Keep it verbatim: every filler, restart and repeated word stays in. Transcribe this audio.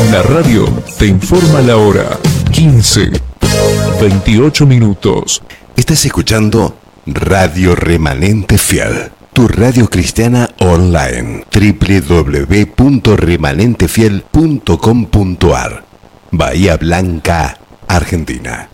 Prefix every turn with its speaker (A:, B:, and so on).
A: La radio te informa la hora. quince, veintiocho minutos.
B: Estás escuchando Radio Remanente Fiel, tu radio cristiana online. doble u doble u doble u punto remanente fiel punto com punto a r. Bahía Blanca, Argentina.